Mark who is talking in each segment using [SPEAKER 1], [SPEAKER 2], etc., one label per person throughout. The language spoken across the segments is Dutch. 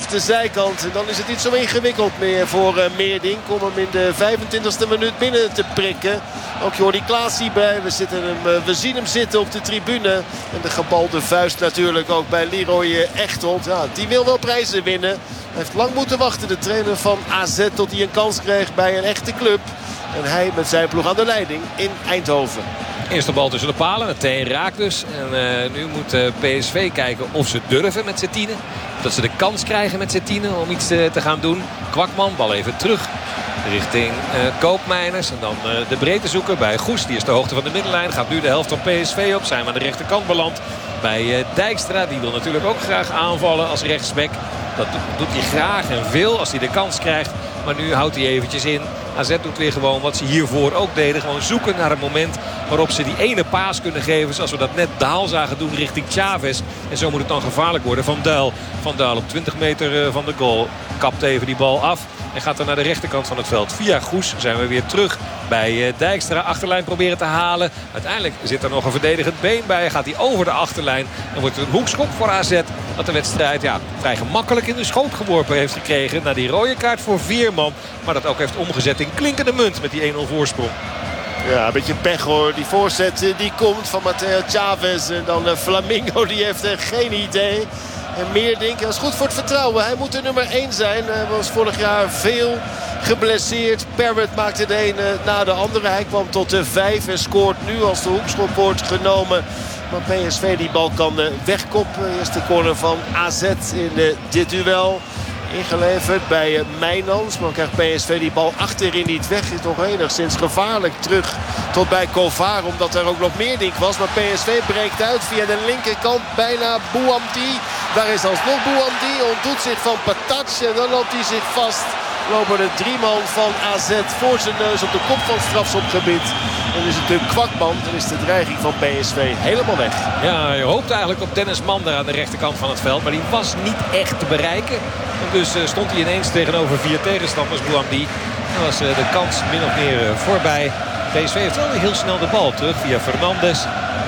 [SPEAKER 1] de zijkant. En dan is het niet zo ingewikkeld meer voor Meerdink om hem in de 25e minuut binnen te prikken. Ook Jordi Klaas hierbij. We zien hem zitten op de tribune. En de gebalde vuist natuurlijk ook bij Leroy Echtold. Ja, die wil wel prijzen winnen. Hij heeft lang moeten wachten, de trainer van AZ, tot hij een kans kreeg bij een echte club. En hij met zijn ploeg aan de leiding in Eindhoven.
[SPEAKER 2] Eerste bal tussen de palen. Meteen raakt dus. En nu moet PSV kijken of ze durven met z'n tienen. Dat ze de kans krijgen met z'n tienen om iets te gaan doen. Kwakman, bal even terug richting Koopmeiners. En dan de breedte zoeken bij Goes. Die is de hoogte van de middenlijn. Gaat nu de helft van PSV op. Zijn we aan de rechterkant beland bij Dijkstra. Die wil natuurlijk ook graag aanvallen als rechtsback. Dat doet hij graag en veel als hij de kans krijgt. Maar nu houdt hij eventjes in. AZ doet weer gewoon wat ze hiervoor ook deden. Gewoon zoeken naar een moment waarop ze die ene paas kunnen geven. Zoals we dat net Daal zagen doen richting Chavez. En zo moet het dan gevaarlijk worden. Van Daal op 20 meter van de goal. Kapt even die bal af. En gaat dan naar de rechterkant van het veld. Via Goes zijn we weer terug bij Dijkstra. Achterlijn proberen te halen. Uiteindelijk zit er nog een verdedigend been bij. Gaat hij over de achterlijn. En wordt het een hoekschop voor AZ. Dat de wedstrijd vrij gemakkelijk in de schoot geworpen heeft gekregen. Na die rode kaart voor Veerman. Maar dat ook heeft omgezet in klinkende munt met die 1-0 voorsprong.
[SPEAKER 1] Ja, een beetje pech hoor. Die voorzet die komt van Matteo Chavez. En dan Flamingo, die heeft geen idee. En Meerdink, dat is goed voor het vertrouwen. Hij moet de nummer 1 zijn. Hij was vorig jaar veel geblesseerd. Parrott maakte de ene na de andere. Hij kwam tot de 5 en scoort nu als de hoekschop wordt genomen. Maar PSV die bal kan wegkoppen. Eerste corner van AZ in dit duel. Ingeleverd bij Mijnans. Maar dan krijgt PSV die bal achterin niet weg. Is nog enigszins gevaarlijk terug tot bij Kovar. Omdat er ook nog Meerdink was. Maar PSV breekt uit via de linkerkant. Bijna Bouamdi. Daar is alsnog Bouamdi. Ontdoet zich van Patac. En dan loopt hij zich vast. Lopen de 3 man van AZ voor zijn neus op de kop van het strafschopgebied. Dan is het de Kwakman. Dan is de dreiging van PSV helemaal weg.
[SPEAKER 2] Ja, je hoopt eigenlijk op Dennis Mander aan de rechterkant van het veld. Maar die was niet echt te bereiken. En dus stond hij ineens tegenover 4 tegenstanders, Bouamdi. En was de kans min of meer voorbij. PSV heeft wel heel snel de bal terug via Fernandes.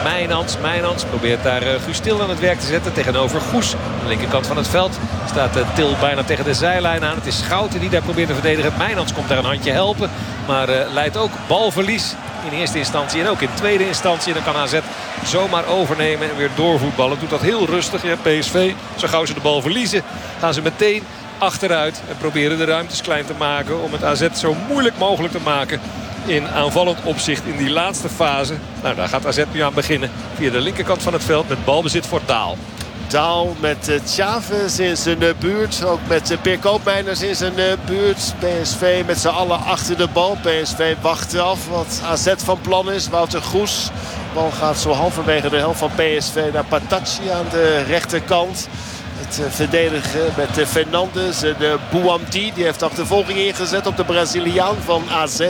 [SPEAKER 2] Mijnans probeert daar Guus Til aan het werk te zetten tegenover Goes. Aan de linkerkant van het veld staat Til bijna tegen de zijlijn aan. Het is Schouten die daar probeert te verdedigen. Mijnans komt daar een handje helpen. Maar leidt ook balverlies in eerste instantie en ook in tweede instantie. En dan kan AZ zomaar overnemen en weer doorvoetballen. Doet dat heel rustig. Ja, PSV, zo gauw ze de bal verliezen, gaan ze meteen achteruit. En proberen de ruimtes klein te maken om het AZ zo moeilijk mogelijk te maken in aanvallend opzicht in die laatste fase. Nou, daar gaat AZ nu aan beginnen. Via de linkerkant van het veld met balbezit voor Daal.
[SPEAKER 1] Daal met Chavez in zijn buurt. Ook met Peer Koopmeiners in zijn buurt. PSV met z'n allen achter de bal. PSV wacht af wat AZ van plan is. Wouter Goes. De bal gaat zo halverwege de helft van PSV naar Patacci aan de rechterkant. Het verdedigen met Fernandes. De Bouamdi die heeft achtervolging ingezet op de Braziliaan van AZ.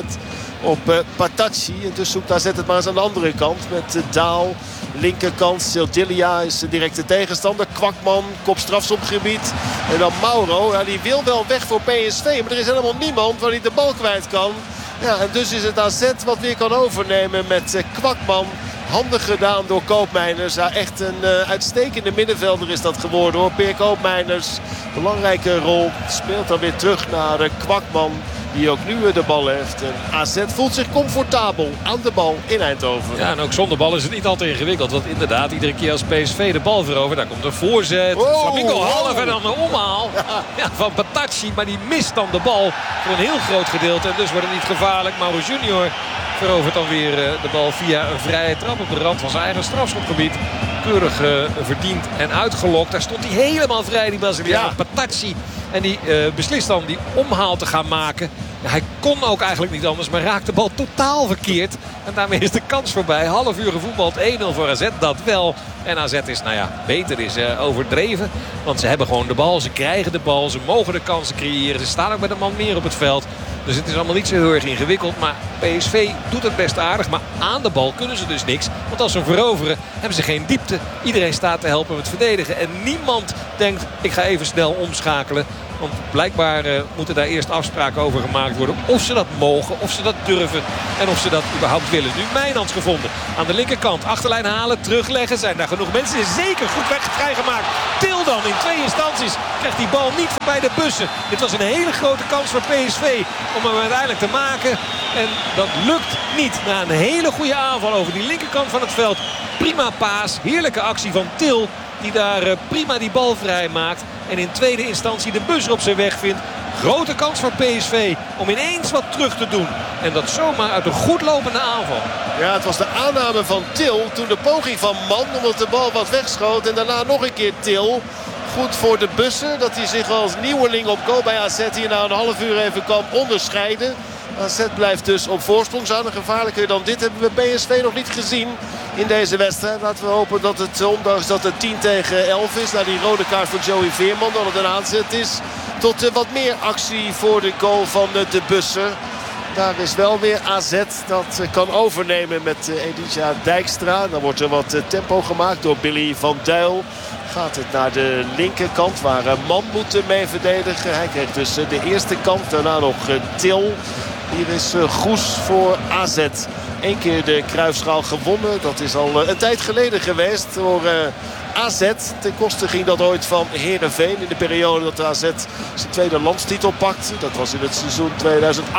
[SPEAKER 1] Op Patacci. En dus zoekt AZ het maar eens aan de andere kant. Met Daal. Linkerkant. Sildilia is de directe tegenstander. Kwakman. Kop strafschopgebied. En dan Mauro. Ja, die wil wel weg voor PSV. Maar er is helemaal niemand waar hij de bal kwijt kan. Ja, en dus is het AZ wat weer kan overnemen met Kwakman. Handig gedaan door Koopmeiners. Ja, echt een uitstekende middenvelder is dat geworden hoor. Peer Koopmeiners. Belangrijke rol. Speelt dan weer terug naar Kwakman. Die ook nu de bal heeft. En AZ voelt zich comfortabel aan de bal in Eindhoven.
[SPEAKER 2] Ja, en ook zonder bal is het niet altijd ingewikkeld. Want inderdaad, iedere keer als PSV de bal verovert, daar komt een voorzet. Flamingo half en dan een omhaal van Patacci. Maar die mist dan de bal voor een heel groot gedeelte. En dus wordt het niet gevaarlijk. Mauro Junior verovert dan weer de bal via een vrije trap op de rand van zijn eigen strafschopgebied. Keurig verdiend en uitgelokt. Daar stond hij helemaal vrij, die Braziliaan. Patacci. En die beslist dan die omhaal te gaan maken. Hij kon ook eigenlijk niet anders, maar raakt de bal totaal verkeerd. En daarmee is de kans voorbij. Half uur gevoetbald, 1-0 voor AZ, dat wel. En AZ is, beter is overdreven. Want ze hebben gewoon de bal, ze krijgen de bal, ze mogen de kansen creëren. Ze staan ook met een man meer op het veld. Dus het is allemaal niet zo heel erg ingewikkeld. Maar PSV doet het best aardig. Maar aan de bal kunnen ze dus niks. Want als ze veroveren hebben ze geen diepte. Iedereen staat te helpen met verdedigen. En niemand denkt ik ga even snel omschakelen. Want blijkbaar moeten daar eerst afspraken over gemaakt worden. Of ze dat mogen, of ze dat durven en of ze dat überhaupt willen. Nu Mijnans gevonden aan de linkerkant. Achterlijn halen, terugleggen. Zijn daar genoeg mensen? Is zeker goed vrijgemaakt. Til dan in 2 instanties krijgt die bal niet voorbij de bussen. Dit was een hele grote kans voor PSV om hem uiteindelijk te maken. En dat lukt niet. Na een hele goede aanval over die linkerkant van het veld. Prima paas, heerlijke actie van Til. Die daar prima die bal vrij maakt. En in tweede instantie de bus op zijn weg vindt. Grote kans voor PSV om ineens wat terug te doen. En dat zomaar uit een goed lopende aanval.
[SPEAKER 1] Ja, het was de aanname van Til. Toen de poging van Man omdat de bal wat wegschoot. En daarna nog een keer Til. Goed voor de bussen. Dat hij zich als nieuweling op goal bij AZ hier na een half uur even kan onderscheiden. AZ blijft dus op voorsprong. Zouden gevaarlijker dan dit hebben we PSV nog niet gezien in deze wedstrijd. Laten we hopen dat het, ondanks dat het 10-11 is, na die rode kaart voor Joey Veerman, dat het een aanzet is tot wat meer actie voor de goal van de bussen. Daar is wel weer AZ dat kan overnemen met Elijah Dijkstra. Dan wordt er wat tempo gemaakt door Billy van Duil. Gaat het naar de linkerkant waar Man moet mee verdedigen. Hij krijgt dus de eerste kant. Daarna nog Til. Hier is Goes voor AZ. 1 keer de Cruijffschaal gewonnen. Dat is al een tijd geleden geweest door AZ. Ten koste ging dat ooit van Heerenveen. In de periode dat de AZ zijn tweede landstitel pakte. Dat was in het seizoen 2008-2009.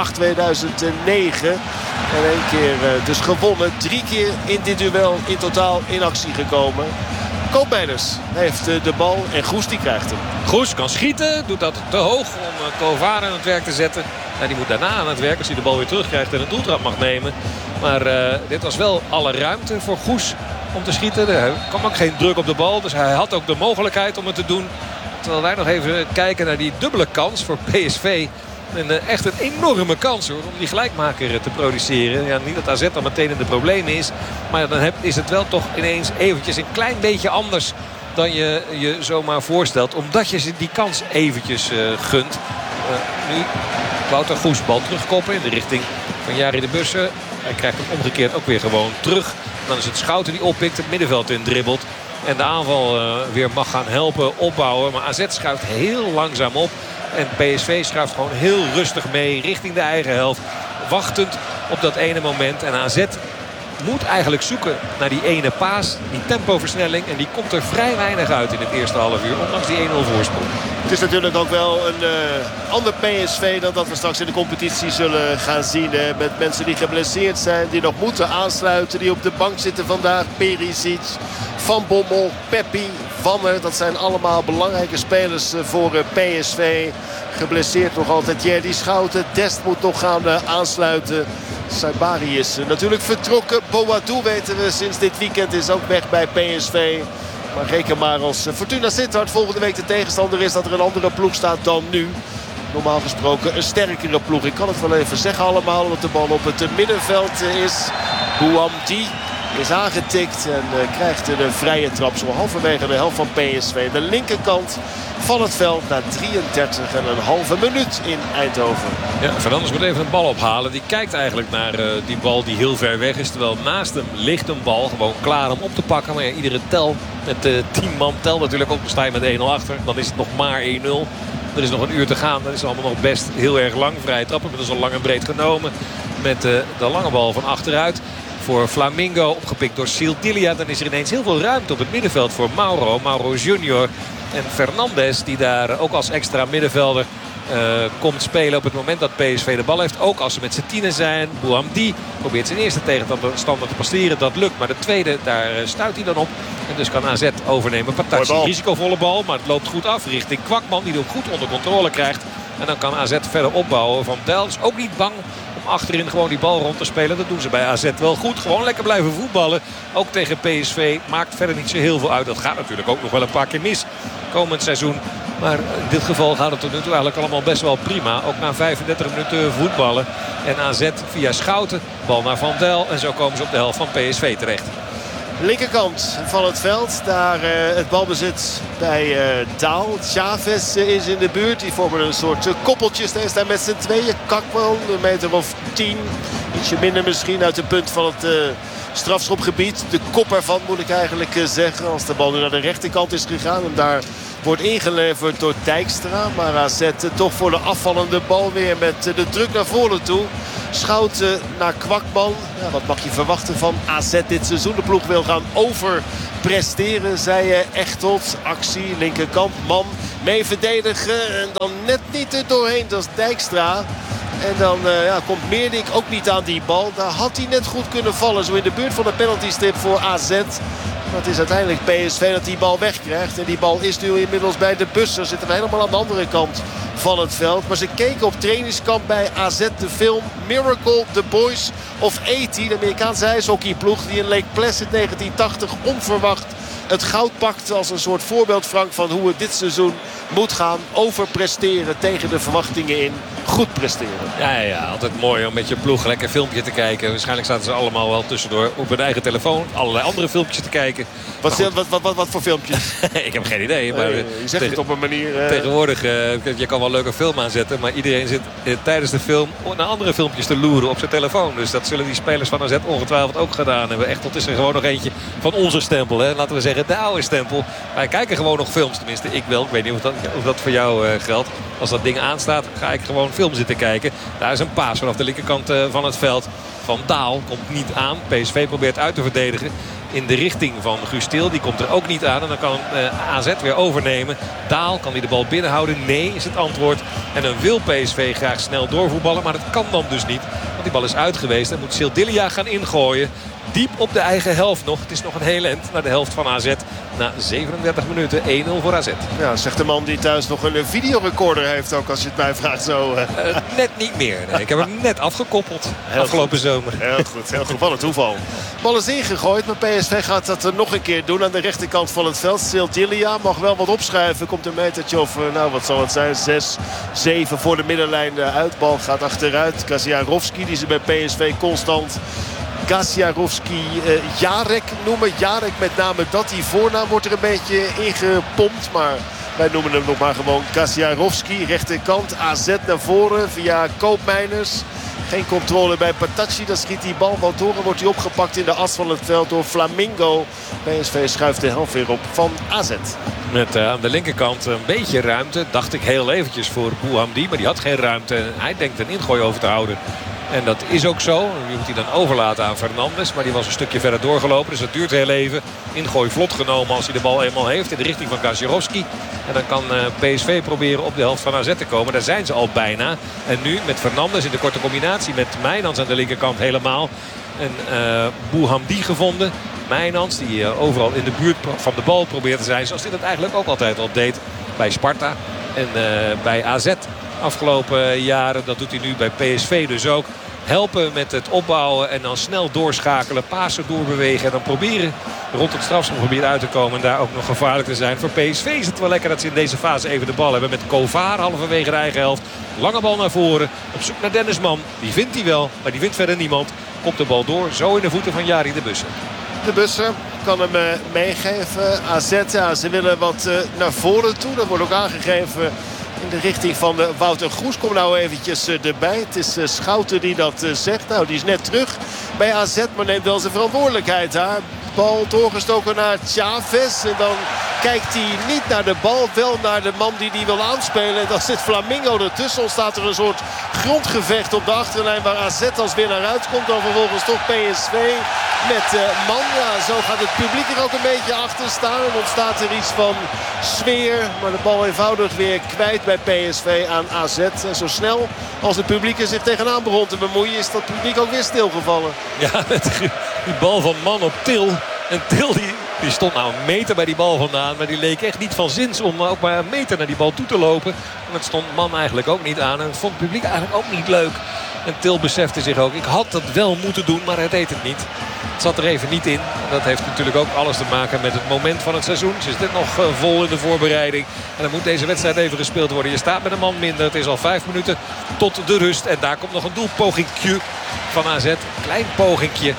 [SPEAKER 1] En 1 keer dus gewonnen. 3 keer in dit duel in totaal in actie gekomen. Koopmeiners heeft de bal en Goes die krijgt hem.
[SPEAKER 2] Goes kan schieten, doet dat te hoog om Kovar aan het werk te zetten. En die moet daarna aan het werk als hij de bal weer terugkrijgt en een doeltrap mag nemen. Maar dit was wel alle ruimte voor Goes om te schieten. Er kwam ook geen druk op de bal, dus hij had ook de mogelijkheid om het te doen. Terwijl wij nog even kijken naar die dubbele kans voor PSV. En echt een enorme kans hoor, om die gelijkmaker te produceren. Ja, niet dat AZ dan meteen in de problemen is. Maar dan is het wel toch ineens eventjes een klein beetje anders dan je je zomaar voorstelt. Omdat je ze die kans eventjes gunt. Nu Wouter Goes bal terugkoppen in de richting van Jari de Bussen. Hij krijgt hem omgekeerd ook weer gewoon terug. Dan is het Schouten die oppikt, het middenveld in dribbelt. En de aanval weer mag gaan helpen opbouwen. Maar AZ schuift heel langzaam op. En PSV schuift gewoon heel rustig mee richting de eigen helft. Wachtend op dat ene moment. En AZ moet eigenlijk zoeken naar die ene paas. Die tempoversnelling. En die komt er vrij weinig uit in het eerste half uur. Ondanks die 1-0 voorsprong.
[SPEAKER 1] Het is natuurlijk ook wel een ander PSV dan dat we straks in de competitie zullen gaan zien. Met mensen die geblesseerd zijn. Die nog moeten aansluiten. Die op de bank zitten vandaag. Perisic, Van Bommel, Peppi, Wanner. Dat zijn allemaal belangrijke spelers voor PSV. Geblesseerd nog altijd Jerdy Schouten. Dest moet nog gaan aansluiten. Saibari is natuurlijk vertrokken. Boadou weten we sinds dit weekend is ook weg bij PSV. Maar reken maar als Fortuna Sittard volgende week de tegenstander is dat er een andere ploeg staat dan nu. Normaal gesproken een sterkere ploeg. Ik kan het wel even zeggen allemaal. Dat de bal op het middenveld is. Bouamdi is aangetikt en krijgt een vrije trap. Zo halverwege de helft van PSV. De linkerkant van het veld na 33,5 minuut in Eindhoven.
[SPEAKER 2] Ja, Fernandes moet even een bal ophalen. Die kijkt eigenlijk naar die bal die heel ver weg is. Terwijl naast hem ligt een bal gewoon klaar om op te pakken. Maar ja, iedere tel met 10 man tel natuurlijk ook. Sta je met 1-0 achter. Dan is het nog maar 1-0. Er is nog een uur te gaan. Dat is allemaal nog best heel erg lang. Vrije trap hebben we dus al lang en breed genomen. Met de lange bal van achteruit. Voor Flamingo opgepikt door Sildilia. Dan is er ineens heel veel ruimte op het middenveld voor Mauro Junior. En Fernandes die daar ook als extra middenvelder komt spelen op het moment dat PSV de bal heeft. Ook als ze met z'n tienen zijn. Bouamdi probeert zijn eerste tegenstander te passeren. Dat lukt, maar de tweede, daar stuit hij dan op. En dus kan AZ overnemen. Patatsi, risicovolle bal, maar het loopt goed af richting Kwakman. Die het ook goed onder controle krijgt. En dan kan AZ verder opbouwen. Van Del is ook niet bang om achterin gewoon die bal rond te spelen. Dat doen ze bij AZ wel goed. Gewoon lekker blijven voetballen. Ook tegen PSV. Maakt verder niet zo heel veel uit. Dat gaat natuurlijk ook nog wel een paar keer mis komend seizoen. Maar in dit geval gaat het tot nu toe eigenlijk allemaal best wel prima. Ook na 35 minuten voetballen. En AZ via Schouten. Bal naar Van Del. En zo komen ze op de helft van PSV terecht.
[SPEAKER 1] linkerkant van het veld. Daar het balbezit bij Daal. Chavez is in de buurt. Die vormen een soort koppeltje steeds daar met z'n tweeën. Kwakman, een meter of 10. Ietsje minder misschien uit de punt van het strafschopgebied. De kop ervan moet ik eigenlijk zeggen. Als de bal nu naar de rechterkant is gegaan. En daar wordt ingeleverd door Dijkstra. Maar AZ toch voor de afvallende bal weer met de druk naar voren toe. Schouten naar Kwakman. Ja, wat mag je verwachten van AZ dit seizoen? De ploeg wil gaan overpresteren, zei Echtelt. Actie, linkerkant, man mee verdedigen. En dan net niet er doorheen, dat is Dijkstra. En dan komt Meerdink ook niet aan die bal. Daar had hij net goed kunnen vallen. Zo in de buurt van de penaltystip voor AZ. Maar het is uiteindelijk PSV dat die bal wegkrijgt. En die bal is nu inmiddels bij de Bussen. Zitten we helemaal aan de andere kant van het veld. Maar ze keken op trainingskamp bij AZ de film Miracle, The Boys of 80. De Amerikaanse ijshockeyploeg die in Lake Placid 1980 onverwacht het goud pakt als een soort voorbeeld, Frank, van hoe het dit seizoen moet gaan. Overpresteren tegen de verwachtingen in. Goed presteren.
[SPEAKER 2] Ja, altijd mooi om met je ploeg lekker filmpje te kijken. Waarschijnlijk zaten ze allemaal wel tussendoor op hun eigen telefoon allerlei andere filmpjes te kijken.
[SPEAKER 1] Wat voor filmpjes?
[SPEAKER 2] Ik heb geen idee. Maar
[SPEAKER 1] je zegt het op een manier.
[SPEAKER 2] Tegenwoordig, je kan wel een leuke film aanzetten. Maar iedereen zit tijdens de film naar andere filmpjes te loeren op zijn telefoon. Dus dat zullen die spelers van AZ ongetwijfeld ook gedaan hebben. Echtelt is er gewoon nog eentje van onze stempel. Hè? Laten we zeggen de oude stempel. Wij kijken gewoon nog films. Tenminste, ik wel. Ik weet niet of dat voor jou geldt. Als dat ding aanstaat, ga ik gewoon film zitten kijken. Daar is een paas vanaf de linkerkant van het veld. Van Daal komt niet aan. PSV probeert uit te verdedigen in de richting van Guus Til. Die komt er ook niet aan. En dan kan AZ weer overnemen. Daal, kan hij de bal binnenhouden? Nee, is het antwoord. En dan wil PSV graag snel doorvoetballen. Maar dat kan dan dus niet. Want die bal is uit geweest. En moet Sildilia gaan ingooien. Diep op de eigen helft nog. Het is nog een heel eind naar de helft van AZ. Na 37 minuten 1-0 voor AZ.
[SPEAKER 1] Ja, zegt de man die thuis nog een videorecorder heeft ook, als je het mij vraagt zo.
[SPEAKER 2] Net niet meer. Nee. Ik heb hem net afgekoppeld afgelopen zomer.
[SPEAKER 1] Heel goed. Wat een toeval. Bal is ingegooid, maar PSV gaat dat nog een keer doen aan de rechterkant van het veld. Sildilia mag wel wat opschuiven. Komt een metertje of, wat zal het zijn, 6, 7 voor de middenlijn uit. Bal gaat achteruit. Kaziarovski, die ze bij PSV constant Kaziarovski Jarek noemen. Jarek met name dat. Die voornaam wordt er een beetje ingepompt. Maar wij noemen hem nog maar gewoon Kaziarovski. Rechterkant AZ naar voren via Koopmeiners. Geen controle bij Patacci. Dan schiet die bal wel door en wordt hij opgepakt in de as van het veld door Flamingo. PSV schuift de helft weer op van AZ.
[SPEAKER 2] Met aan de linkerkant een beetje ruimte. Dacht ik heel eventjes voor Bouhamdi. Maar die had geen ruimte. Hij denkt een ingooi over te houden. En dat is ook zo. Die moet hij dan overlaten aan Fernandes. Maar die was een stukje verder doorgelopen. Dus dat duurt heel even. Ingooi vlot genomen als hij de bal eenmaal heeft. In de richting van Kaziarovski. En dan kan PSV proberen op de helft van AZ te komen. Daar zijn ze al bijna. En nu met Fernandes in de korte combinatie met Mijnans aan de linkerkant helemaal. En Bouhamdi gevonden. Mijnans die overal in de buurt van de bal probeert te zijn. Zoals hij dat eigenlijk ook altijd al deed bij Sparta. En bij AZ. Afgelopen jaren, dat doet hij nu bij PSV dus ook. Helpen met het opbouwen en dan snel doorschakelen. Pasen doorbewegen en dan proberen rond het strafschopgebied uit te komen. En daar ook nog gevaarlijk te zijn. Voor PSV is het wel lekker dat ze in deze fase even de bal hebben. Met Kovar halverwege de eigen helft. Lange bal naar voren. Op zoek naar Dennis Man. Die vindt hij wel, maar die vindt verder niemand. Komt de bal door. Zo in de voeten van Jari de Bussen.
[SPEAKER 1] De Bussen kan hem meegeven. AZ, ja, ze willen wat naar voren toe. Dat wordt ook aangegeven in de richting van Wouter Goes. Kom nou eventjes erbij. Het is Schouten die dat zegt. Nou, die is net terug bij AZ, maar neemt wel zijn verantwoordelijkheid daar. Bal doorgestoken naar Chavez. En dan kijkt hij niet naar de bal, wel naar de man die wil aanspelen. En dan zit Flamingo ertussen. Ontstaat er een soort grondgevecht op de achterlijn waar AZ als winnaar uitkomt. Dan vervolgens toch PSV met man. Ja, zo gaat het publiek er ook een beetje achter staan. En ontstaat er iets van sfeer. Maar de bal eenvoudig weer kwijt bij PSV aan AZ. En zo snel als het publiek er zich tegenaan begon te bemoeien, is dat publiek ook weer stilgevallen.
[SPEAKER 2] Ja, die bal van Man op Til. En Til die stond nou een meter bij die bal vandaan. Maar die leek echt niet van zins om ook maar een meter naar die bal toe te lopen. En dat stond Man eigenlijk ook niet aan. En het vond het publiek eigenlijk ook niet leuk. En Til besefte zich ook, ik had dat wel moeten doen, maar hij deed het niet. Het zat er even niet in. Dat heeft natuurlijk ook alles te maken met het moment van het seizoen. Ze zit nog vol in de voorbereiding. En dan moet deze wedstrijd even gespeeld worden. Je staat met een man minder. Het is al 5 minuten tot de rust. En daar komt nog een doelpogingje van AZ. Klein pogingje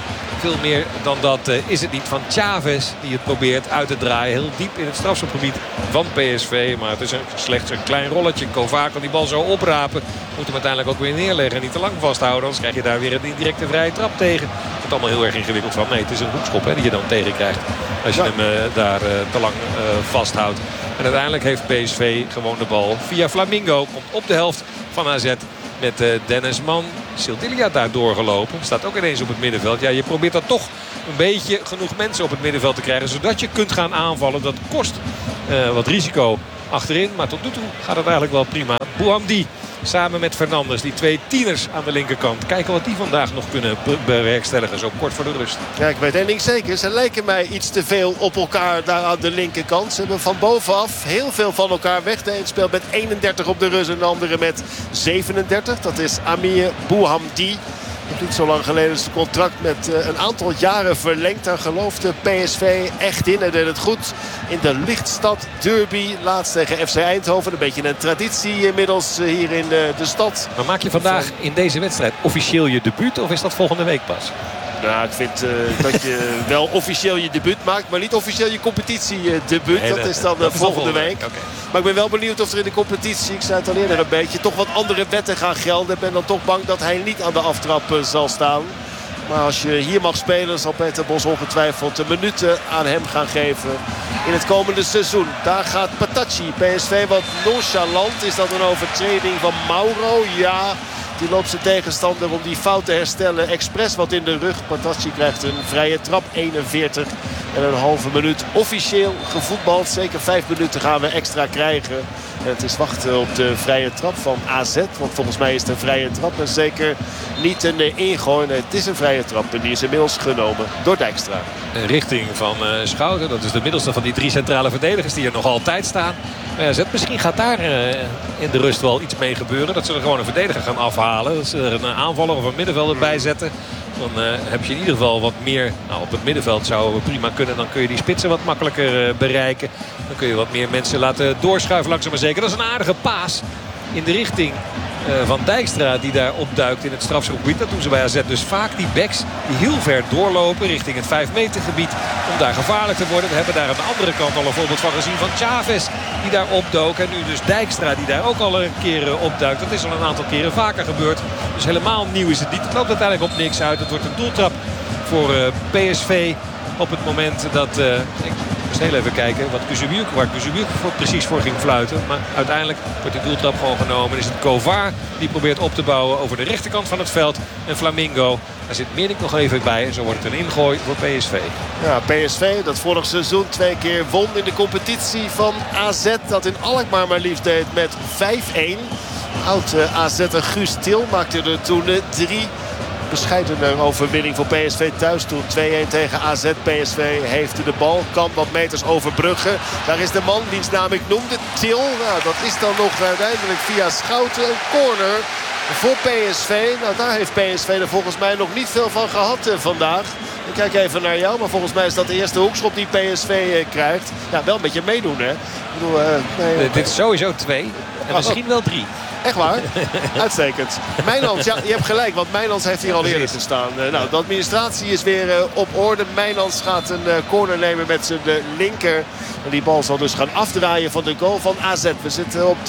[SPEAKER 2] veel meer dan dat is het niet van Chavez die het probeert uit te draaien. Heel diep in het strafschopgebied van PSV. Maar het is slechts een klein rolletje. Kovaar kan die bal zo oprapen. Moet hem uiteindelijk ook weer neerleggen en niet te lang vasthouden. Anders krijg je daar weer een indirecte vrije trap tegen. Het is allemaal heel erg ingewikkeld van. Nee, het is een hoekschop die je dan tegenkrijgt. Als je hem daar te lang vasthoudt. En uiteindelijk heeft PSV gewoon de bal via Flamingo. Komt op de helft van AZ. Met Dennis Mann. Sildilia daar doorgelopen. Staat ook ineens op het middenveld. Ja, je probeert dan toch een beetje genoeg mensen op het middenveld te krijgen. Zodat je kunt gaan aanvallen. Dat kost wat risico achterin. Maar tot nu toe gaat het eigenlijk wel prima. Bouhamdi samen met Fernandes. Die twee tieners aan de linkerkant. Kijken wat die vandaag nog kunnen bewerkstelligen. Zo kort voor de rust.
[SPEAKER 1] Ja, ik weet één ding zeker. Ze lijken mij iets te veel op elkaar daar aan de linkerkant. Ze hebben van bovenaf heel veel van elkaar weg. De een speelt met 31 op de rust en de andere met 37. Dat is Amir Bouhamdi. Niet zo lang geleden is het contract met een aantal jaren verlengd. Daar geloofde PSV echt in. Hij deed het goed in de Lichtstad Derby. Laatst tegen FC Eindhoven. Een beetje een traditie inmiddels hier in de stad.
[SPEAKER 2] Maar maak je vandaag in deze wedstrijd officieel je debuut? Of is dat volgende week pas?
[SPEAKER 1] Nou, ik vind dat je wel officieel je debuut maakt. Maar niet officieel je competitiedebuut. Nee, dat is dan volgende week. Okay. Maar ik ben wel benieuwd of er in de competitie, ik zei het al eerder een beetje, toch wat andere wetten gaan gelden. Ik ben dan toch bang dat hij niet aan de aftrap zal staan. Maar als je hier mag spelen, zal Peter Bos ongetwijfeld de minuten aan hem gaan geven in het komende seizoen. Daar gaat Patacci. PSV wat nonchalant. Is dat een overtreding van Mauro? Ja. Die loopt zijn tegenstander om die fout te herstellen. Expres wat in de rug. Patacci krijgt een vrije trap. 41 en een halve minuut officieel gevoetbald. Zeker 5 minuten gaan we extra krijgen. En het is wachten op de vrije trap van AZ. Want volgens mij is het een vrije trap. En zeker niet een ingooi. Nee, het is een vrije trap. En die is inmiddels genomen door Dijkstra.
[SPEAKER 2] Richting van Schouten. Dat is de middelste van die 3 centrale verdedigers die er nog altijd staan. AZ, misschien gaat daar in de rust wel iets mee gebeuren. Dat ze er gewoon een verdediger gaan afhalen. Dat ze er een aanvaller of een middenvelder bij zetten. Dan heb je in ieder geval wat meer. Nou, op het middenveld zou prima kunnen. Dan kun je die spitsen wat makkelijker bereiken. Dan kun je wat meer mensen laten doorschuiven langzaam maar zeker. Dat is een aardige paas in de richting van Dijkstra die daar opduikt in het strafschopgebied. Dat doen ze bij AZ dus vaak. Die backs die heel ver doorlopen richting het 5 meter gebied om daar gevaarlijk te worden. We hebben daar aan de andere kant al een voorbeeld van gezien van Chavez die daar opdook. En nu dus Dijkstra die daar ook al een keer opduikt. Dat is al een aantal keren vaker gebeurd. Dus helemaal nieuw is het niet. Het loopt uiteindelijk op niks uit. Het wordt een doeltrap voor PSV op het moment dat... Ik moest heel even kijken waar Kuzubiuk precies voor ging fluiten. Maar uiteindelijk wordt die doeltrap gewoon genomen. Is het Kovaar die probeert op te bouwen over de rechterkant van het veld. En Flamingo, daar zit Meerink nog even bij. En zo wordt het een ingooi voor PSV.
[SPEAKER 1] Ja, PSV dat vorig seizoen 2 keer won in de competitie van AZ. Dat in Alkmaar maar liefst deed met 5-1. Oud AZ'er Guus Til maakte er toen 3. Bescheidene overwinning voor PSV thuis toen 2-1 tegen AZ. PSV heeft de bal, kan wat meters overbruggen. Daar is de man wiens naam ik noemde, Til. Nou, dat is dan nog uiteindelijk via Schouten een corner voor PSV. Nou, daar heeft PSV er volgens mij nog niet veel van gehad vandaag. Ik kijk even naar jou, maar volgens mij is dat de eerste hoekschop die PSV krijgt. Ja, wel een beetje meedoen, hè? Ik bedoel,
[SPEAKER 2] dit is sowieso 2 en misschien wel 3.
[SPEAKER 1] Echt waar? Uitstekend. Mijnans, ja, je hebt gelijk, want Mijnans heeft hier al eerder gestaan. Nou, de administratie is weer op orde. Mijnans gaat een corner nemen met zijn linker. En die bal zal dus gaan afdraaien van de goal van AZ. We zitten op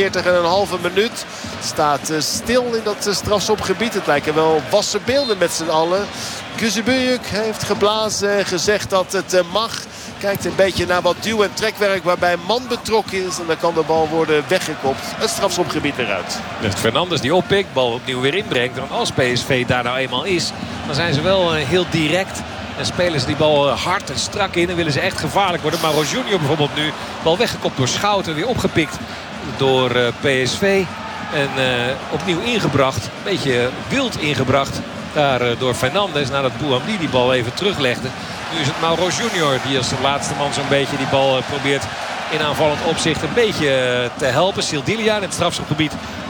[SPEAKER 1] 43,5 minuut. Het staat stil in dat strafschopgebied. Het lijken wel wassen beelden met z'n allen. Kuzubiuk heeft geblazen en gezegd dat het mag. Kijkt een beetje naar wat duw- en trekwerk waarbij man betrokken is. En dan kan de bal worden weggekopt. Het strafschopgebied weer uit.
[SPEAKER 2] Het Fernandes die oppikt, bal opnieuw weer inbrengt. En als PSV daar nou eenmaal is, dan zijn ze wel heel direct. En spelen ze die bal hard en strak in. En willen ze echt gevaarlijk worden. Maar Junior bijvoorbeeld nu, bal weggekopt door Schouten. Weer opgepikt door PSV. En opnieuw ingebracht. Een beetje wild ingebracht. Daar door Fernandes nadat Bouhamdi die bal even teruglegde. Nu is het Mauro Junior die als de laatste man zo'n beetje die bal probeert in aanvallend opzicht een beetje te helpen. Sildilia in het strafschopgebied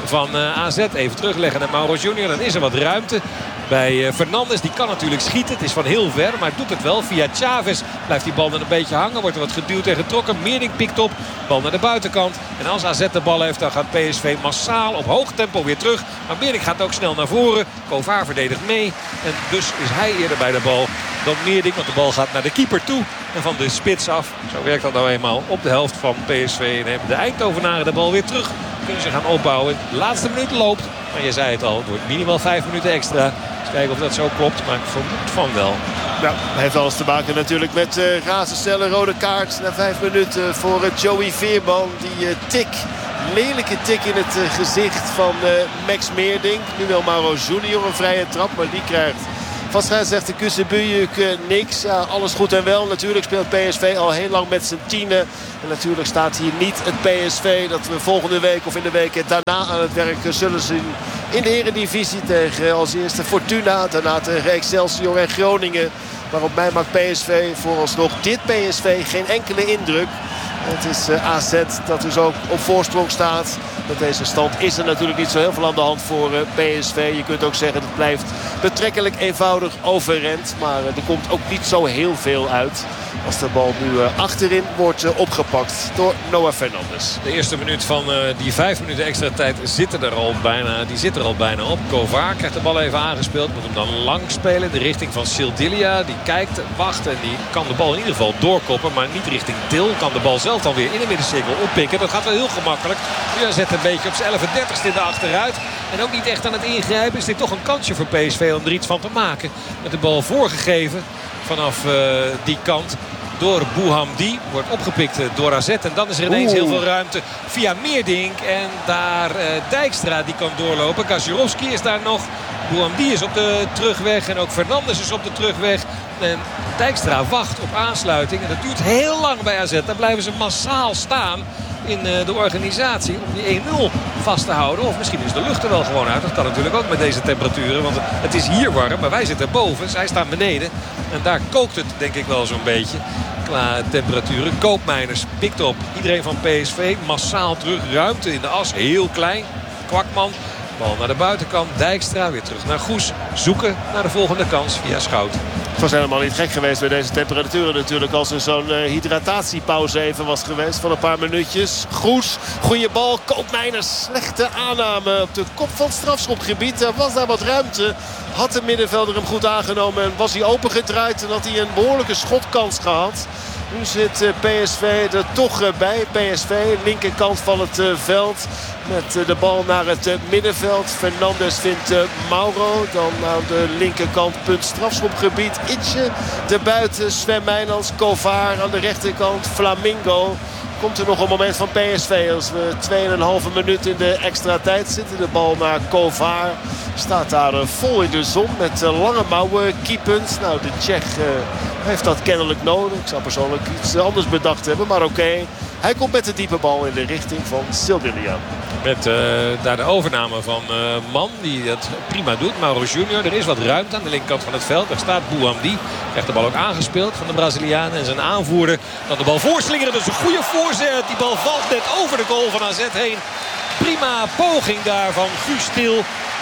[SPEAKER 2] van AZ. Even terugleggen naar Mauro Junior. Dan is er wat ruimte bij Fernandes. Die kan natuurlijk schieten. Het is van heel ver, maar doet het wel. Via Chavez blijft die bal dan een beetje hangen. Wordt er wat geduwd en getrokken. Meerdink pikt op. Bal naar de buitenkant. En als AZ de bal heeft, dan gaat PSV massaal op hoog tempo weer terug. Maar Meerdink gaat ook snel naar voren. Kovaar verdedigt mee. En dus is hij eerder bij de bal dan Meerdink. Want de bal gaat naar de keeper toe. En van de spits af. Zo werkt dat nou eenmaal op de helft van PSV. En hebben de Eindhovenaren de bal weer terug. Kunnen ze gaan opbouwen. De laatste minuut loopt. Maar je zei het al, het wordt minimaal 5 minuten extra. Dus kijken of dat zo klopt. Maar ik vermoed van wel.
[SPEAKER 1] Nou, heeft alles te maken natuurlijk met razendsnelle rode kaart. Na 5 minuten voor Joey Veerman. Die lelijke tik in het gezicht van Max Meerdink. Nu wel Mauro Junior een vrije trap. Maar die krijgt van scheidsrechter Kuzebujuk niks. Ja, alles goed en wel. Natuurlijk speelt PSV al heel lang met z'n tienen. En natuurlijk staat hier niet het PSV dat we volgende week of in de weken daarna aan het werk zullen zien in de Eredivisie tegen als eerste Fortuna. Daarna tegen Excelsior en Groningen. Maar op mij maakt PSV vooralsnog dit PSV geen enkele indruk. Het is AZ dat dus ook op voorsprong staat. Met deze stand is er natuurlijk niet zo heel veel aan de hand voor PSV. Je kunt ook zeggen dat het blijft betrekkelijk eenvoudig overrend. Maar er komt ook niet zo heel veel uit. Als de bal nu achterin wordt opgepakt door Noah Fernandes.
[SPEAKER 2] De eerste minuut van die 5 minuten extra tijd zit er al bijna. Die zit er al bijna op. Kovaar krijgt de bal even aangespeeld. Moet hem dan lang spelen in de richting van Sildilia. Die kijkt, wacht en die kan de bal in ieder geval doorkoppen. Maar niet richting Til. Kan de bal zelf dan weer in de middencirkel oppikken. Dat gaat wel heel gemakkelijk. Nu zet een beetje op zijn 11:30ste in de achteruit. En ook niet echt aan het ingrijpen. Is dit toch een kansje voor PSV om er iets van te maken. Met de bal voorgegeven vanaf die kant. Door Bouhamdi. Wordt opgepikt door AZ. En dan is er ineens heel veel ruimte via Meerdink. En daar Dijkstra die kan doorlopen. Kaziorowski is daar nog. Bouhamdi is op de terugweg. En ook Fernandes is op de terugweg. En Dijkstra wacht op aansluiting. En dat duurt heel lang bij AZ. Dan blijven ze massaal staan in de organisatie om die 1-0 vast te houden. Of misschien is de lucht er wel gewoon uit. Dat kan natuurlijk ook met deze temperaturen. Want het is hier warm, maar wij zitten boven. Zij staan beneden. En daar kookt het denk ik wel zo'n beetje qua temperaturen. Koopmeiners pikt op. Iedereen van PSV massaal terug. Ruimte in de as. Heel klein. Kwakman. Bal naar de buitenkant. Dijkstra weer terug naar Goes. Zoeken naar de volgende kans via Schouten.
[SPEAKER 1] Het was helemaal niet gek geweest bij deze temperaturen natuurlijk. Als er zo'n hydratatiepauze even was geweest van een paar minuutjes. Goes, goede bal. Koopmeiners, slechte aanname op de kop van het strafschopgebied. Er was daar wat ruimte. Had de middenvelder hem goed aangenomen en was hij opengedraaid. En had hij een behoorlijke schotkans gehad. Nu zit PSV er toch bij. PSV, linkerkant van het veld. Met de bal naar het middenveld. Fernandes vindt Mauro. Dan aan de linkerkant punt strafschopgebied. Ietsje erbuiten. Sven Meijnans, Kovaar aan de rechterkant. Flamingo. Komt er nog een moment van PSV als we 2,5 minuut in de extra tijd zitten. De bal naar Kovaar. Staat daar vol in de zon met lange mouwen kiepend. Nou, de Tsjech heeft dat kennelijk nodig. Ik zou persoonlijk iets anders bedacht hebben, maar oké. Hij komt met de diepe bal in de richting van Sildilia.
[SPEAKER 2] Met daar de overname van Man die het prima doet. Mauro Junior. Er is wat ruimte aan de linkerkant van het veld. Daar staat Bouhamdi. Krijgt de bal ook aangespeeld van de Braziliaan. En zijn aanvoerder dan de bal voorslingeren. Dat is een goede voorzet. Die bal valt net over de goal van AZ heen. Prima poging daar van Guus Til.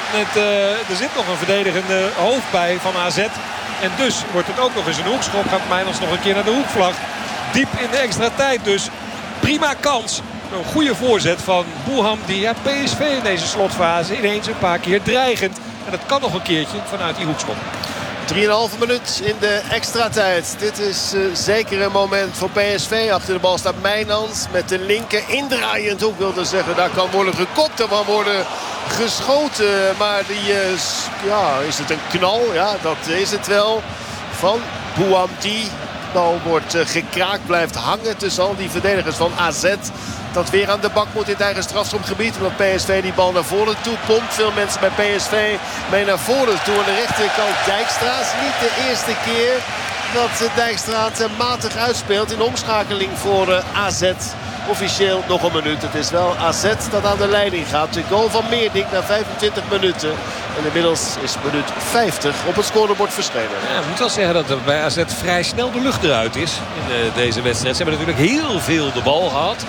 [SPEAKER 2] Er zit nog een verdedigende hoofd bij van AZ. En dus wordt het ook nog eens een hoekschop. Gaat Meijnans nog een keer naar de hoekvlag. Diep in de extra tijd dus. Prima kans. Een goede voorzet van Bouhamdi. Ja, PSV in deze slotfase ineens een paar keer dreigend. En dat kan nog een keertje vanuit die hoekschop.
[SPEAKER 1] 3,5 minuut in de extra tijd. Dit is zeker een moment voor PSV. Achter de bal staat Meijnans met de linker indraaiend hoek. Wilde zeggen, daar kan worden gekopt. Er kan worden geschoten. Maar is het een knal? Ja, dat is het wel. Van Bouhamdi. De bal wordt gekraakt, blijft hangen tussen al die verdedigers van AZ. Dat weer aan de bak moet in het eigen strafschopgebied. Omdat PSV die bal naar voren toe pompt. Veel mensen bij PSV mee naar voren toe. Aan de rechterkant Dijkstra. Het is niet de eerste keer dat Dijkstra het matig uitspeelt in de omschakeling voor AZ. Officieel nog een minuut. Het is wel AZ dat aan de leiding gaat. De goal van Meerdink na 25 minuten. En inmiddels is minuut 50 op het scorebord verschenen.
[SPEAKER 2] Ja, ik moet wel zeggen dat er bij AZ vrij snel de lucht eruit is in deze wedstrijd. Ze hebben natuurlijk heel veel de bal gehad.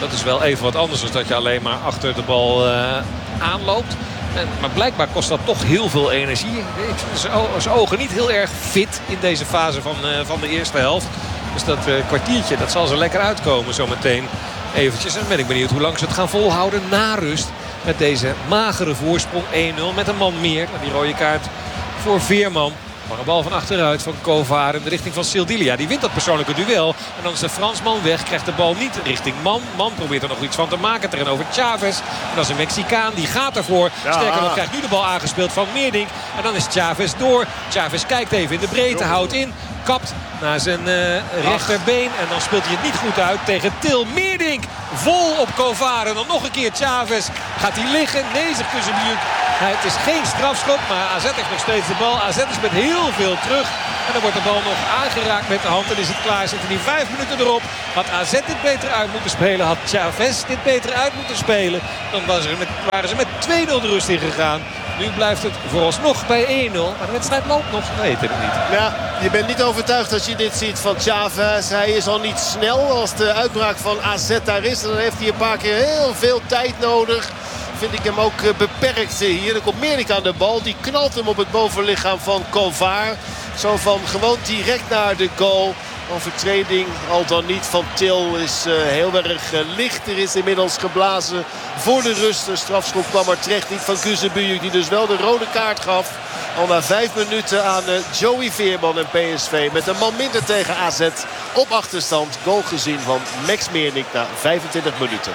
[SPEAKER 2] Dat is wel even wat anders dan dat je alleen maar achter de bal aanloopt. Maar blijkbaar kost dat toch heel veel energie. Zijn ogen niet heel erg fit in deze fase van de eerste helft. Dus dat kwartiertje, dat zal ze lekker uitkomen zometeen eventjes. En dan ben ik benieuwd hoe lang ze het gaan volhouden na rust. Met deze magere voorsprong 1-0 met een man meer. Die rode kaart voor Veerman. Maar een bal van achteruit van Kovar in de richting van Sildilia. Die wint dat persoonlijke duel. En dan is de Fransman weg. Krijgt de bal niet richting Man. Man probeert er nog iets van te maken. Tegenover Chavez. En dat is een Mexicaan. Die gaat ervoor. Ja. Sterker nog krijgt nu de bal aangespeeld van Meerdink. En dan is Chavez door. Chavez kijkt even in de breedte. Houdt in. Kapt naar zijn rechterbeen. En dan speelt hij het niet goed uit tegen Til Meerdink. Vol op Kovar. En dan nog een keer Chavez. Gaat hij liggen? Nee, zegt Kuzemiuk. Het is geen strafschop, maar AZ heeft nog steeds de bal. AZ is met heel veel terug. En dan wordt de bal nog aangeraakt met de hand. En is het klaar. Zitten die 5 minuten erop. Had AZ dit beter uit moeten spelen. Had Chavez dit beter uit moeten spelen. Dan waren ze met 2-0 de rust ingegaan. Nu blijft het vooralsnog bij 1-0. Maar de wedstrijd loopt nog. We weten het niet.
[SPEAKER 1] Ja, je bent niet overtuigd als je dit ziet van Chavez. Hij is al niet snel als de uitbraak van AZ daar is. En dan heeft hij een paar keer heel veel tijd nodig. Vind ik hem ook beperkt hier. Dan komt Meerdink aan de bal. Die knalt hem op het bovenlichaam van Kovar. Zo van gewoon direct naar de goal. Overtreding al dan niet van Til is heel erg licht. Er is inmiddels geblazen voor de rust. De strafschop kwam er terecht niet van Kuzemiuk, die dus wel de rode kaart gaf. Al na 5 minuten aan Joey Veerman en PSV. Met een man minder tegen AZ op achterstand. Goal gezien van Max Meerdink na 25 minuten.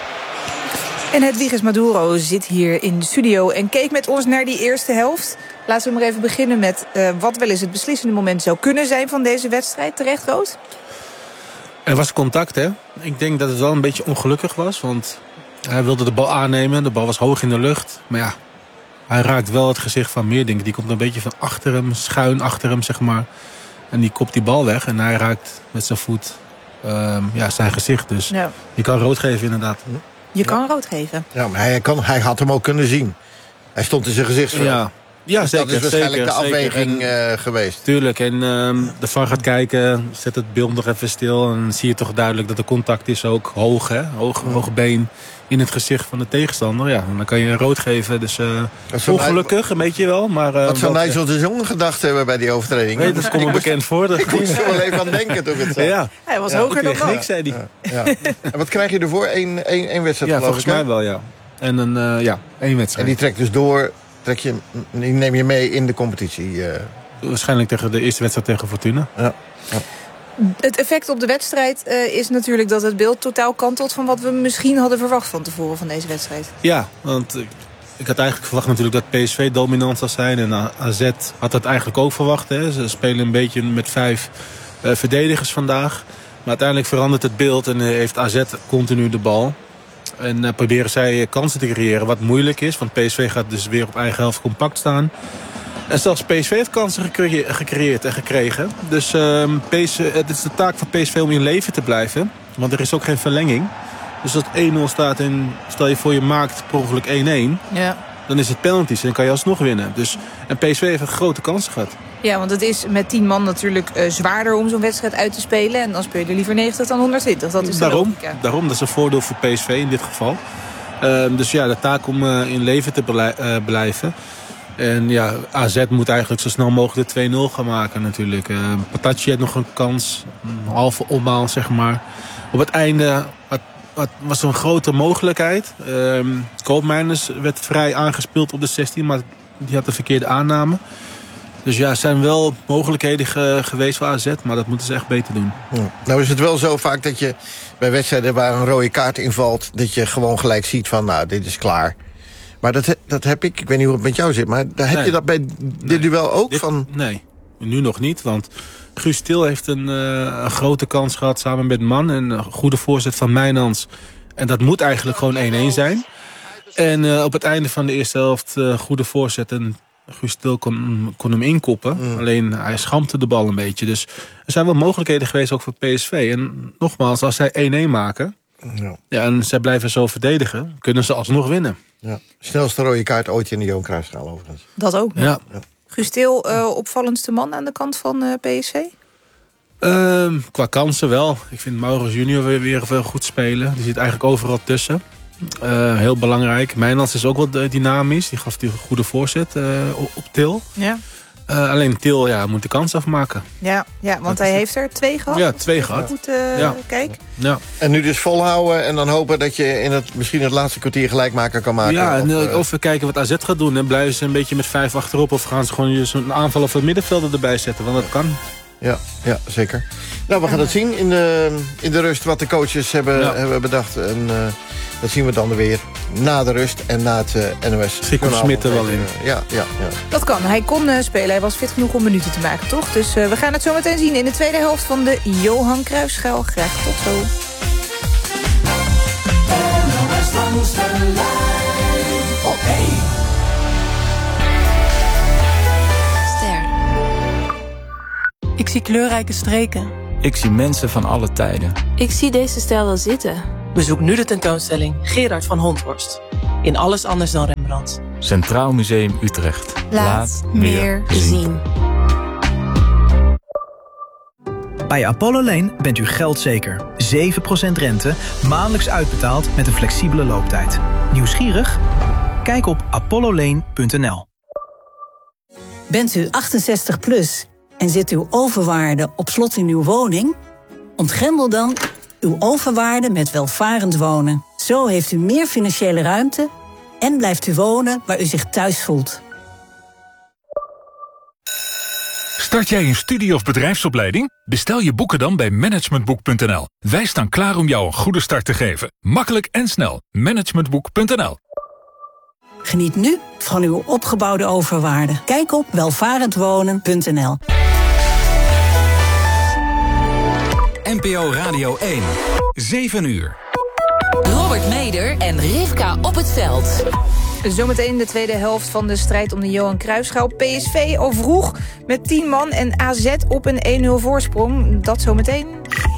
[SPEAKER 3] En Hedwiges Maduro zit hier in de studio en keek met ons naar die eerste helft. Laten we maar even beginnen met wat wel eens het beslissende moment zou kunnen zijn van deze wedstrijd. Terecht, Roos?
[SPEAKER 4] Er was contact, hè. Ik denk dat het wel een beetje ongelukkig was, want hij wilde de bal aannemen. De bal was hoog in de lucht. Maar ja, hij raakt wel het gezicht van Meerdink. Die komt een beetje van achter hem, schuin achter hem, zeg maar. En die kopt die bal weg en hij raakt met zijn voet zijn gezicht. Dus ja. Je kan rood geven, inderdaad.
[SPEAKER 3] Je kan rood geven.
[SPEAKER 5] Ja, maar hij had hem ook kunnen zien. Hij stond in zijn gezichtsveld.
[SPEAKER 4] Ja,
[SPEAKER 5] dus
[SPEAKER 4] zeker.
[SPEAKER 5] Dat is waarschijnlijk
[SPEAKER 4] zeker,
[SPEAKER 5] de afweging geweest.
[SPEAKER 4] Tuurlijk. En de VAR gaat kijken, zet het beeld nog even stil. En dan zie je toch duidelijk dat er contact is ook hoog. Hè? Hoge been in het gezicht van de tegenstander. Ja, dan kan je rood geven. Dus ongelukkig, een beetje wel. Maar,
[SPEAKER 5] wat zou Nigel de Jong gedacht hebben bij die overtreding?
[SPEAKER 4] Nee, dat komt me bekend voor.
[SPEAKER 5] Ik moest er wel even aan denken toen ik het zei.
[SPEAKER 4] Ja.
[SPEAKER 3] Hij was hoger dan dat.
[SPEAKER 4] Niks, zei hij.
[SPEAKER 5] Ja. En wat krijg je ervoor? Eén wedstrijd,
[SPEAKER 4] ja, volgens mij wel, ja. En één wedstrijd.
[SPEAKER 5] En die trekt dus door... Die neem je mee in de competitie?
[SPEAKER 4] Waarschijnlijk tegen de eerste wedstrijd tegen Fortuna.
[SPEAKER 5] Ja.
[SPEAKER 3] Het effect op de wedstrijd is natuurlijk dat het beeld totaal kantelt van wat we misschien hadden verwacht van tevoren van deze wedstrijd.
[SPEAKER 4] Ja, want ik had eigenlijk verwacht natuurlijk dat PSV dominant zou zijn. En AZ had dat eigenlijk ook verwacht. Hè. Ze spelen een beetje met 5 verdedigers vandaag. Maar uiteindelijk verandert het beeld en heeft AZ continu de bal. En proberen zij kansen te creëren, wat moeilijk is. Want PSV gaat dus weer op eigen helft compact staan. En zelfs PSV heeft kansen gecreëerd en gekregen. Dus het is de taak van PSV om in leven te blijven. Want er is ook geen verlenging. Dus als het 1-0 staat en stel je voor je maakt per ongeluk 1-1... Ja. Dan is het penalties en dan kan je alsnog winnen. En PSV heeft een grote kans gehad.
[SPEAKER 3] Ja, want het is met 10 man natuurlijk zwaarder om zo'n wedstrijd uit te spelen. En dan speel je liever 90 dan 120. Dat is
[SPEAKER 4] daarom, dat is een voordeel voor PSV in dit geval. Dus ja, de taak om in leven te blijven. En ja, AZ moet eigenlijk zo snel mogelijk de 2-0 gaan maken natuurlijk. Patacci heeft nog een kans, een halve opbouw zeg maar. Op het einde was er een grote mogelijkheid. Koopmeiners werd vrij aangespeeld op de 16, maar die had de verkeerde aanname. Dus ja, er zijn wel mogelijkheden geweest voor AZ, maar dat moeten ze echt beter doen.
[SPEAKER 5] Ja. Nou is het wel zo vaak dat je bij wedstrijden waar een rode kaart invalt, dat je gewoon gelijk ziet van, nou, dit is klaar. Maar dat heb ik weet niet hoe het met jou zit, maar heb je dat bij dit duel ook?
[SPEAKER 4] Nee, nu nog niet, want Guus Til heeft een grote kans gehad samen met Man. En een goede voorzet van Mijnans. En dat moet eigenlijk gewoon 1-1 zijn. En op het einde van de eerste helft goede voorzet. En Guus Til kon hem inkoppen. Alleen hij schampte de bal een beetje. Dus er zijn wel mogelijkheden geweest ook voor PSV. En nogmaals, als zij 1-1 maken... Ja, en zij blijven zo verdedigen, kunnen ze alsnog winnen.
[SPEAKER 5] Ja. Snelste rode kaart ooit in de Johan Cruijffschaal overigens.
[SPEAKER 3] Dat ook.
[SPEAKER 4] Ja.
[SPEAKER 3] Guus Til, opvallendste man aan de kant van PSV?
[SPEAKER 4] Qua kansen wel. Ik vind Maurits junior weer veel goed spelen. Die zit eigenlijk overal tussen. Heel belangrijk. Mijnans is ook wel dynamisch. Die gaf die goede voorzet op Til.
[SPEAKER 3] Ja.
[SPEAKER 4] Alleen Til moet de kans afmaken.
[SPEAKER 3] Ja, want hij heeft er 2 gehad.
[SPEAKER 4] Ja, 2 gehad.
[SPEAKER 3] Goed, kijk.
[SPEAKER 4] Ja.
[SPEAKER 5] En nu dus volhouden en dan hopen dat je misschien het laatste kwartier gelijkmaker kan maken.
[SPEAKER 4] Ja, of we kijken wat AZ gaat doen. En blijven ze een beetje met 5 achterop. Of gaan ze gewoon zo'n aanval of een middenvelder erbij zetten. Want dat kan.
[SPEAKER 5] Ja, zeker. Nou, we gaan het zien in de rust wat de coaches hebben bedacht. En dat zien we dan weer na de rust en na het NOS.
[SPEAKER 4] Misschien komt Smit er wel in.
[SPEAKER 5] Ja.
[SPEAKER 3] Dat kan. Hij kon spelen. Hij was fit genoeg om minuten te maken, toch? Dus we gaan het zo meteen zien in de tweede helft van de Johan Cruijffschaal. Graag tot zo.
[SPEAKER 6] NOS langs de lijn op 1.
[SPEAKER 7] Ik zie kleurrijke streken.
[SPEAKER 8] Ik zie mensen van alle tijden.
[SPEAKER 9] Ik zie deze stijl wel zitten.
[SPEAKER 7] Bezoek nu de tentoonstelling Gerard van Honthorst. In Alles anders dan Rembrandt.
[SPEAKER 8] Centraal Museum Utrecht.
[SPEAKER 9] Laat meer zien.
[SPEAKER 10] Bij Apollo Lane bent u geldzeker. 7% rente, maandelijks uitbetaald met een flexibele looptijd. Nieuwsgierig? Kijk op apollolane.nl.
[SPEAKER 11] Bent u 68 plus en zit uw overwaarde op slot in uw woning? Ontgrendel dan uw overwaarde met welvarend wonen. Zo heeft u meer financiële ruimte en blijft u wonen waar u zich thuis voelt.
[SPEAKER 12] Start jij een studie- of bedrijfsopleiding? Bestel je boeken dan bij managementboek.nl. Wij staan klaar om jou een goede start te geven. Makkelijk en snel. Managementboek.nl.
[SPEAKER 11] Geniet nu van uw opgebouwde overwaarde. Kijk op welvarendwonen.nl.
[SPEAKER 13] NPO Radio 1. 7 uur.
[SPEAKER 14] Robert Meder en Rivka op het veld.
[SPEAKER 3] Zometeen de tweede helft van de strijd om de Johan Cruijffschaal. PSV al vroeg met 10 man en AZ op een 1-0 voorsprong. Dat zometeen.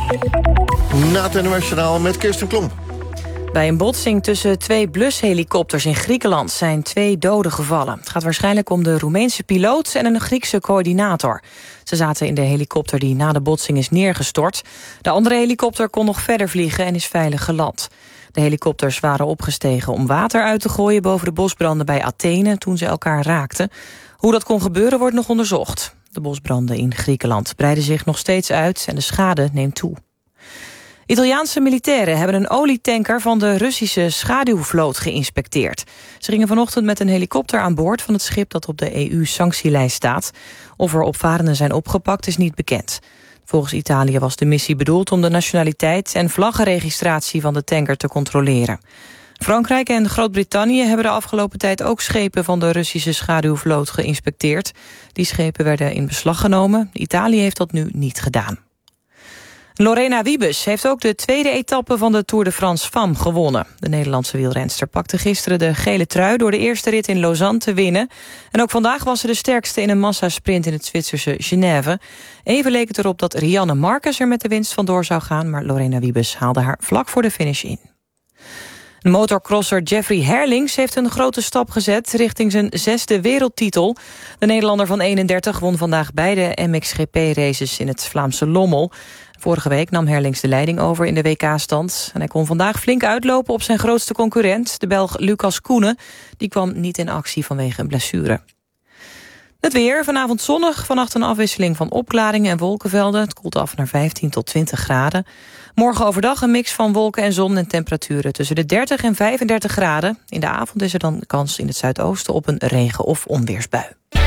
[SPEAKER 5] Na het NOS-journaal met Kirsten Klomp.
[SPEAKER 15] Bij een botsing tussen 2 blushelikopters in Griekenland zijn 2 doden gevallen. Het gaat waarschijnlijk om de Roemeense piloot en een Griekse coördinator. Ze zaten in de helikopter die na de botsing is neergestort. De andere helikopter kon nog verder vliegen en is veilig geland. De helikopters waren opgestegen om water uit te gooien boven de bosbranden bij Athene toen ze elkaar raakten. Hoe dat kon gebeuren wordt nog onderzocht. De bosbranden in Griekenland breiden zich nog steeds uit en de schade neemt toe. Italiaanse militairen hebben een olietanker van de Russische schaduwvloot geïnspecteerd. Ze gingen vanochtend met een helikopter aan boord van het schip dat op de EU-sanctielijst staat. Of er opvarenden zijn opgepakt is niet bekend. Volgens Italië was de missie bedoeld om de nationaliteit en vlaggenregistratie van de tanker te controleren. Frankrijk en Groot-Brittannië hebben de afgelopen tijd ook schepen van de Russische schaduwvloot geïnspecteerd. Die schepen werden in beslag genomen. Italië heeft dat nu niet gedaan. Lorena Wiebes heeft ook de tweede etappe van de Tour de France Femmes gewonnen. De Nederlandse wielrenster pakte gisteren de gele trui door de eerste rit in Lausanne te winnen. En ook vandaag was ze de sterkste in een massasprint in het Zwitserse Genève. Even leek het erop dat Rianne Marcus er met de winst vandoor zou gaan, maar Lorena Wiebes haalde haar vlak voor de finish in. Motorcrosser Jeffrey Herlings heeft een grote stap gezet richting zijn 6e wereldtitel. De Nederlander van 31 won vandaag beide MXGP-races in het Vlaamse Lommel. Vorige week nam Herlings de leiding over in de WK-stand. En hij kon vandaag flink uitlopen op zijn grootste concurrent, de Belg Lucas Koenen. Die kwam niet in actie vanwege een blessure. Het weer, vanavond zonnig, vannacht een afwisseling van opklaringen en wolkenvelden. Het koelt af naar 15 tot 20 graden. Morgen overdag een mix van wolken en zon en temperaturen tussen de 30 en 35 graden. In de avond is er dan kans in het zuidoosten op een regen- of onweersbui.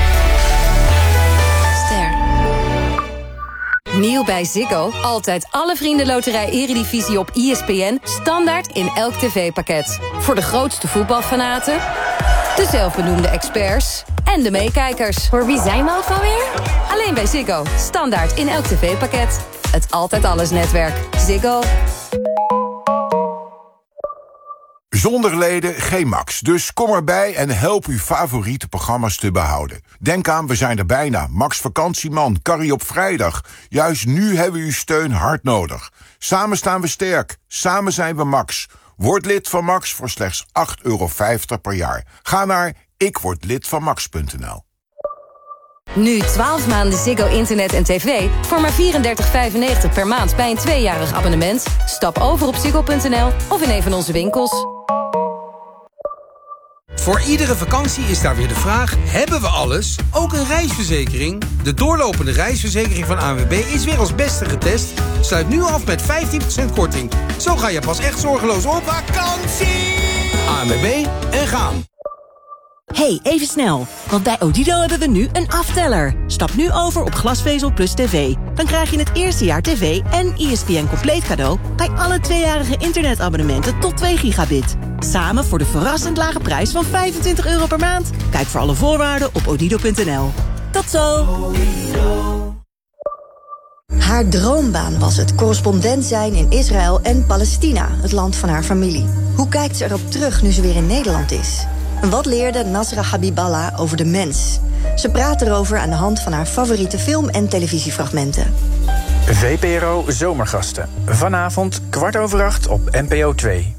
[SPEAKER 14] Nieuw bij Ziggo. Altijd alle Vriendenloterij Eredivisie op ESPN. Standaard in elk tv-pakket. Voor de grootste voetbalfanaten, de zelfbenoemde experts en de meekijkers.
[SPEAKER 9] Voor wie zijn we ook alweer?
[SPEAKER 14] Alleen bij Ziggo. Standaard in elk tv-pakket. Het Altijd Alles netwerk. Ziggo.
[SPEAKER 16] Zonder leden geen Max, dus kom erbij en help uw favoriete programma's te behouden. Denk aan, we zijn er bijna. Max Vakantieman, Carrie op vrijdag. Juist nu hebben we uw steun hard nodig. Samen staan we sterk, samen zijn we Max. Word lid van Max voor slechts €8,50 per jaar. Ga naar ikwordlidvanmax.nl.
[SPEAKER 14] Nu 12 maanden Ziggo Internet en TV voor maar $34,95 per maand bij een 2-jarig abonnement. Stap over op ziggo.nl of in een van onze winkels.
[SPEAKER 17] Voor iedere vakantie is daar weer de vraag, hebben we alles? Ook een reisverzekering? De doorlopende reisverzekering van ANWB is weer als beste getest. Sluit nu af met 15% korting. Zo ga je pas echt zorgeloos op vakantie! ANWB en gaan!
[SPEAKER 18] Hey, even snel, want bij Odido hebben we nu een afteller. Stap nu over op glasvezel plus tv. Dan krijg je het eerste jaar tv en ESPN compleet cadeau bij alle 2-jarige internetabonnementen tot 2 gigabit. Samen voor de verrassend lage prijs van €25 per maand. Kijk voor alle voorwaarden op odido.nl. Tot zo!
[SPEAKER 19] Haar droombaan was het correspondent zijn in Israël en Palestina, het land van haar familie. Hoe kijkt ze erop terug nu ze weer in Nederland is? Wat leerde Nasra Habiballah over de mens? Ze praat erover aan de hand van haar favoriete film- en televisiefragmenten.
[SPEAKER 20] VPRO Zomergasten. Vanavond 7:15 op NPO 2.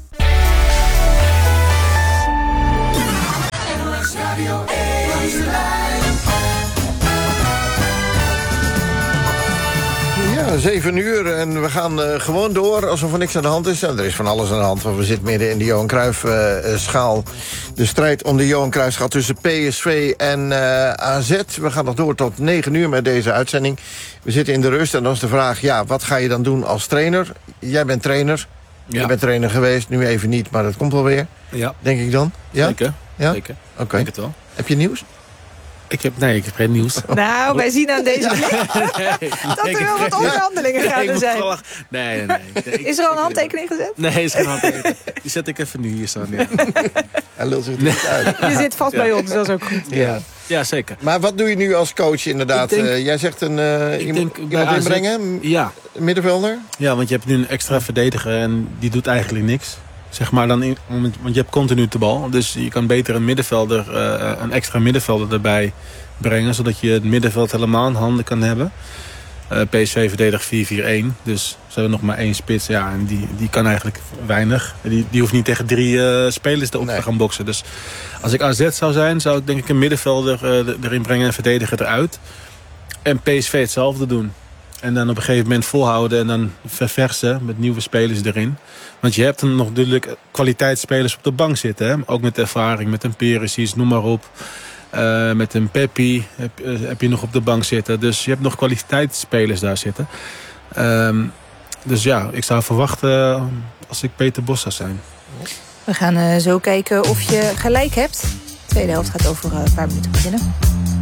[SPEAKER 5] Ja, 7 uur en we gaan gewoon door alsof er niks aan de hand is. En er is van alles aan de hand, want we zitten midden in de Johan Cruijff-schaal. De strijd om de Johan Cruijff-schaal tussen PSV en AZ. We gaan nog door tot 9 uur met deze uitzending. We zitten in de rust en dan is de vraag, ja, wat ga je dan doen als trainer? Jij bent trainer. Ja. Je bent trainer geweest, nu even niet, maar dat komt wel weer.
[SPEAKER 4] Ja.
[SPEAKER 5] Denk ik dan? Ja?
[SPEAKER 4] Zeker.
[SPEAKER 5] Ja?
[SPEAKER 4] Zeker.
[SPEAKER 5] Oké.
[SPEAKER 4] Denk het wel.
[SPEAKER 5] Heb je nieuws?
[SPEAKER 4] Ik heb geen nieuws.
[SPEAKER 3] Nou, wij zien aan deze dat er wel wat onderhandelingen gaan zijn.
[SPEAKER 4] Nee.
[SPEAKER 3] Is er al een handtekening gezet?
[SPEAKER 4] Nee, is geen handtekening. Die zet ik even nu hier staan. Ja.
[SPEAKER 5] Hij lult zich niet uit.
[SPEAKER 3] Je zit vast bij ons, dat is ook goed.
[SPEAKER 4] Ja, zeker.
[SPEAKER 5] Maar wat doe je nu als coach inderdaad? Jij zegt iemand inbrengen?
[SPEAKER 4] Ja.
[SPEAKER 5] Middenvelder?
[SPEAKER 4] Ja, want je hebt nu een extra verdediger en die doet eigenlijk niks. Zeg maar dan want je hebt continu de bal. Dus je kan beter een extra middenvelder erbij brengen. Zodat je het middenveld helemaal in handen kan hebben. PSV verdedigt 4-4-1. Dus ze hebben nog maar 1 spits. Ja, en die kan eigenlijk weinig. Die hoeft niet tegen 3 spelers te gaan boksen. Dus als ik AZ zou zijn, zou ik denk ik een middenvelder erin brengen en verdediger eruit. En PSV hetzelfde doen. En dan op een gegeven moment volhouden en dan verversen met nieuwe spelers erin. Want je hebt dan nog natuurlijk kwaliteitsspelers op de bank zitten. Hè? Ook met ervaring, met een Perisic, noem maar op. Met een Peppi heb je nog op de bank zitten. Dus je hebt nog kwaliteitsspelers daar zitten. Dus ja, ik zou verwachten als ik Peter Bos zou zijn.
[SPEAKER 3] We gaan zo kijken of je gelijk hebt. De tweede helft gaat over een paar minuten beginnen.